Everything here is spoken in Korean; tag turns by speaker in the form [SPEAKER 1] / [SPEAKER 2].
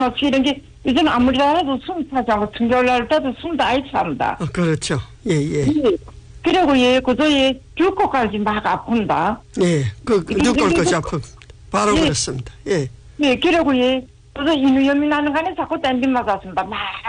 [SPEAKER 1] 이런 게 요즘 아무리 해도 숨 차지하고 청결할 때도 숨도 아이 찬다.
[SPEAKER 2] 그렇죠. 예, 예.
[SPEAKER 1] 그리고 그저 죽고까지 막 아픈다.
[SPEAKER 2] 예, 죽고까지 아픈. 바로 그렇습니다. 예.
[SPEAKER 1] 예, 그리고 그저 인후염이 나는 간에 자꾸 땡김 맞았습니다. 막